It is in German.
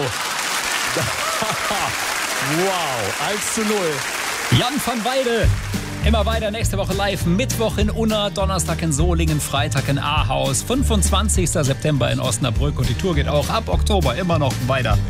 Wow, 1:0. Jan van Weide. Immer weiter, nächste Woche live. Mittwoch in Unna, Donnerstag in Solingen, Freitag in Ahaus, 25. September in Osnabrück. Und die Tour geht auch ab Oktober immer noch weiter.